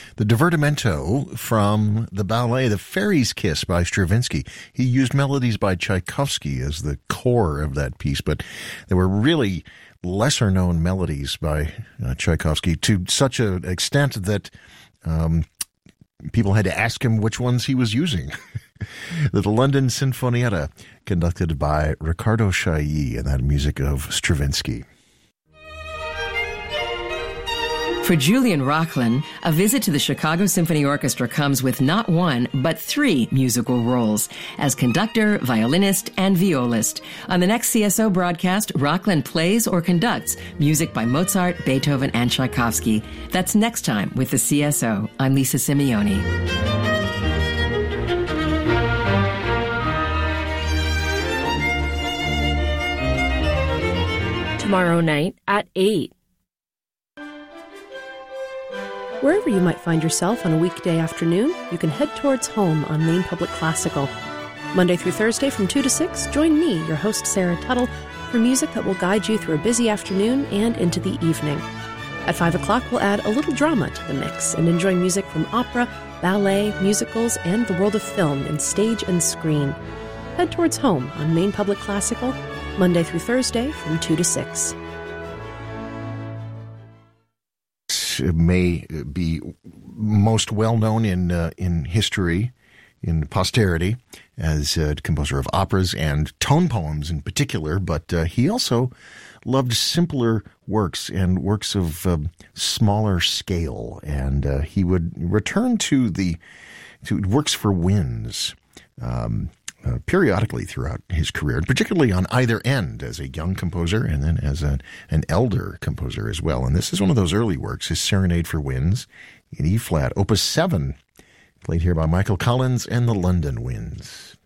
the divertimento from the ballet The Fairy's Kiss by Stravinsky. He used melodies by Tchaikovsky as the core of that piece, but there were really lesser-known melodies by Tchaikovsky to such an extent that people had to ask him which ones he was using. The London Sinfonietta, conducted by Riccardo Chailly, and that music of Stravinsky. For Julian Rocklin, a visit to the Chicago Symphony Orchestra comes with not one, but 3 musical roles as conductor, violinist, and violist. On the next CSO broadcast, Rocklin plays or conducts music by Mozart, Beethoven, and Tchaikovsky. That's next time with the CSO. I'm Lisa Simeone. Tomorrow night at 8. Wherever you might find yourself on a weekday afternoon, you can head towards home on Maine Public Classical. Monday through Thursday from 2 to 6, join me, your host Sarah Tuttle, for music that will guide you through a busy afternoon and into the evening. At 5 o'clock, we'll add a little drama to the mix and enjoy music from opera, ballet, musicals, and the world of film in stage and screen. Head towards home on Maine Public Classical, Monday through Thursday from 2 to 6. May be most well known in history, in posterity, as a composer of operas and tone poems in particular, but he also loved simpler works and works of smaller scale, and he would return to works for winds periodically throughout his career, and particularly on either end, as a young composer and then as an elder composer as well. And this is one of those early works, his Serenade for Winds in E-flat, Opus 7, played here by Michael Collins and the London Winds.